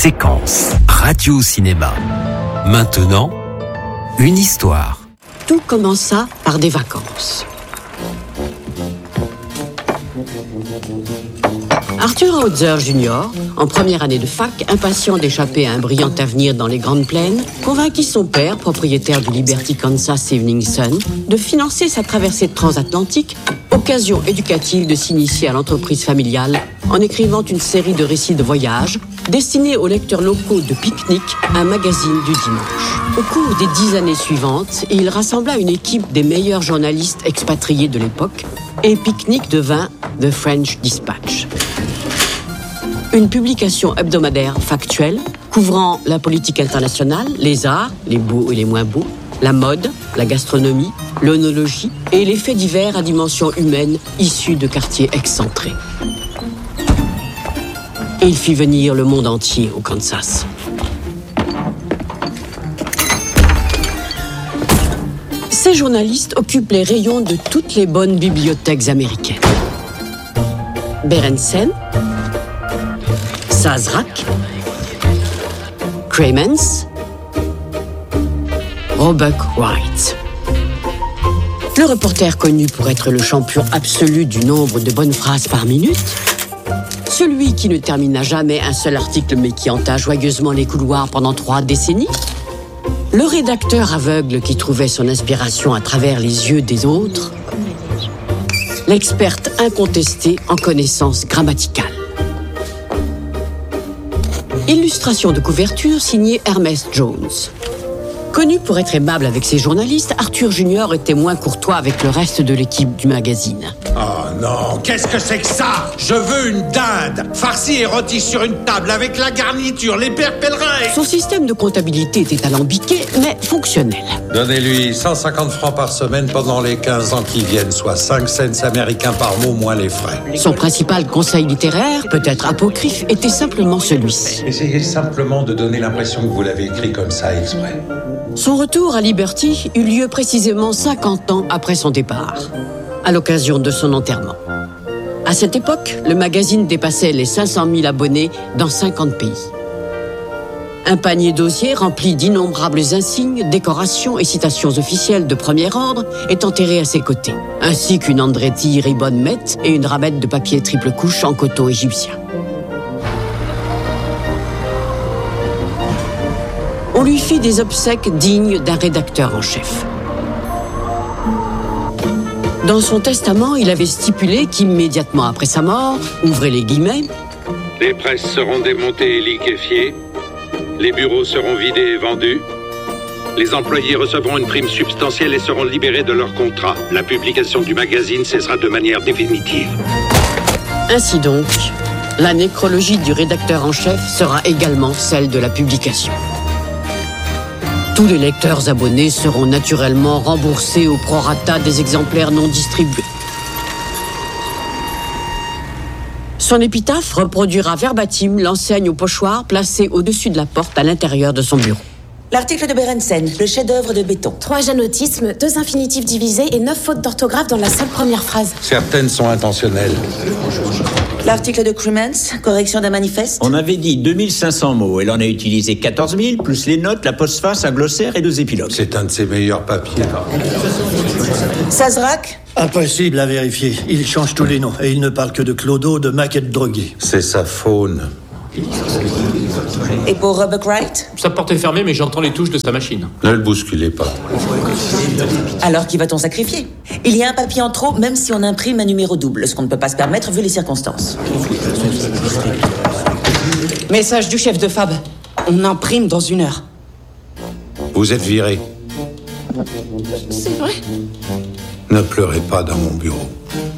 Séquence radio-cinéma. Maintenant, une histoire. Tout commença par des vacances. Arthur Hauser Jr., en première année de fac, impatient d'échapper à un brillant avenir dans les Grandes Plaines, convainquit son père, propriétaire du Liberty Kansas Evening Sun, de financer sa traversée transatlantique, occasion éducative de s'initier à l'entreprise familiale en écrivant une série de récits de voyage destinés aux lecteurs locaux de Picnic, un magazine du dimanche. Au cours des 10 années suivantes, il rassembla une équipe des meilleurs journalistes expatriés de l'époque et Picnic devint The French Dispatch. Une publication hebdomadaire factuelle, couvrant la politique internationale, les arts, les beaux et les moins beaux, la mode, la gastronomie, l'œnologie et les faits divers à dimension humaine issus de quartiers excentrés. Et il fit venir le monde entier au Kansas. Ces journalistes occupent les rayons de toutes les bonnes bibliothèques américaines. Berenstain, Sazerac, Cremens, Roebuck Wright. Le reporter connu pour être le champion absolu du nombre de bonnes phrases par minute, celui qui ne termina jamais un seul article mais qui hanta joyeusement les couloirs pendant 3 décennies, le rédacteur aveugle qui trouvait son inspiration à travers les yeux des autres, l'experte incontestée en connaissances grammaticales. Illustration de couverture signée Ernest Jones. Connu pour être aimable avec ses journalistes, Arthur Jr. était moins courtois avec le reste de l'équipe du magazine. Oh non, qu'est-ce que c'est que ça? Je veux une dinde, farcie et rôtie sur une table avec la garniture, les pères pèlerins et... Son système de comptabilité était alambiqué, mais fonctionnel. Donnez-lui 150 francs par semaine pendant les 15 ans qui viennent, soit 5 cents américains par mot moins les frais. Son principal conseil littéraire, peut-être apocryphe, était simplement celui-ci. Essayez simplement de donner l'impression que vous l'avez écrit comme ça exprès. Son retour à Liberty eut lieu précisément 50 ans après son départ, à l'occasion de son enterrement. À cette époque, le magazine dépassait les 500 000 abonnés dans 50 pays. Un panier d'osier rempli d'innombrables insignes, décorations et citations officielles de premier ordre est enterré à ses côtés, ainsi qu'une Andretti Ribbon Met et une ramette de papier triple couche en coton égyptien. On lui fit des obsèques dignes d'un rédacteur en chef. Dans son testament, il avait stipulé qu'immédiatement après sa mort, ouvrez les guillemets, les presses seront démontées et liquéfiées, les bureaux seront vidés et vendus, les employés recevront une prime substantielle et seront libérés de leur contrat. La publication du magazine cessera de manière définitive. Ainsi donc, la nécrologie du rédacteur en chef sera également celle de la publication. Tous les lecteurs abonnés seront naturellement remboursés au prorata des exemplaires non distribués. Son épitaphe reproduira verbatim l'enseigne au pochoir placée au-dessus de la porte à l'intérieur de son bureau. L'article de Berenstain, le chef-d'œuvre de béton. 3 janotismes, 2 infinitifs divisés et 9 fautes d'orthographe dans la seule première phrase. Certaines sont intentionnelles. L'article de Cremens, correction d'un manifeste. On avait dit 2500 mots. Elle en a utilisé 14 000, plus les notes, la postface, un glossaire et 2 épilogues. C'est un de ses meilleurs papiers. Sazerac. Impossible à vérifier. Il change tous les noms et il ne parle que de clodo, de Mac et de drogué. C'est sa faune. Et pour Roebuck Wright? Sa porte est fermée, mais j'entends les touches de sa machine. Ne le bousculez pas. Alors qui va-t-on sacrifier? Il y a un papier en trop, même si on imprime un numéro double, ce qu'on ne peut pas se permettre vu les circonstances. Message du chef de Fab. On imprime dans 1 heure. Vous êtes viré. C'est vrai? Ne pleurez pas dans mon bureau.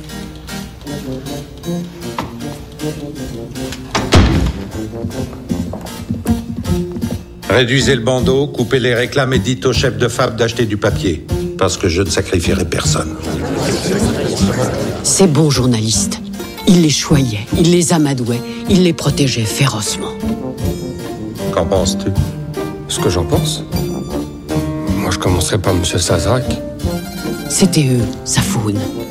Réduisez le bandeau, coupez les réclames et dites au chef de Fab d'acheter du papier. Parce que je ne sacrifierai personne. Ces bons journalistes, il les choyait, il les amadouait, il les protégeait férocement. Qu'en penses-tu? Ce que j'en pense? Moi, je commencerai par M. Sazerac. C'était eux, sa faune.